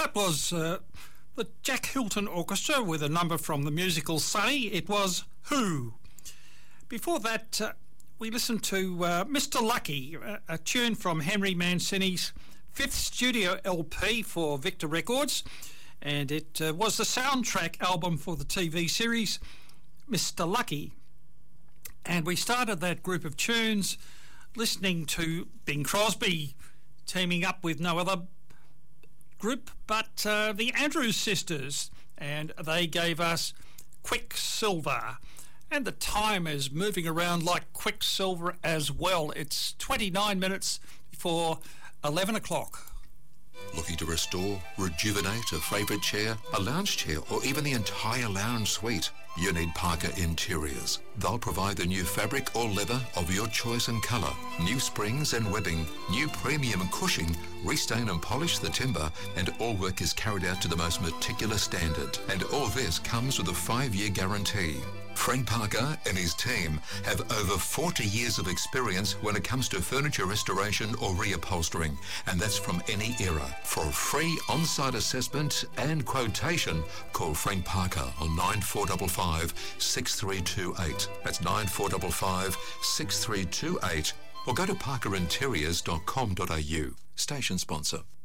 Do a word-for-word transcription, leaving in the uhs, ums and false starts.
That was uh, the Jack Hilton Orchestra with a number from the musical Sunny. It was Who. Before that, uh, we listened to uh, Mister Lucky, a, a tune from Henry Mancini's fifth studio L P for Victor Records, and it uh, was the soundtrack album for the T V series Mister Lucky. And we started that group of tunes listening to Bing Crosby teaming up with no other group but uh, the Andrews Sisters, and they gave us Quicksilver. And the time is moving around like quicksilver as well. It's twenty-nine minutes before eleven o'clock. Looking to restore, rejuvenate a favourite chair, a lounge chair, or even the entire lounge suite? You need Parker Interiors. They'll provide the new fabric or leather of your choice and colour, new springs and webbing, new premium cushioning, restain and polish the timber, and all work is carried out to the most meticulous standard. And all this comes with a five-year guarantee. Frank Parker and his team have over forty years of experience when it comes to furniture restoration or reupholstering, and that's from any era. For a free on-site assessment and quotation, call Frank Parker on nine four five five, six three two eight. That's nine four five five, six three two eight. Or go to parker interiors dot com dot a u. Station sponsor.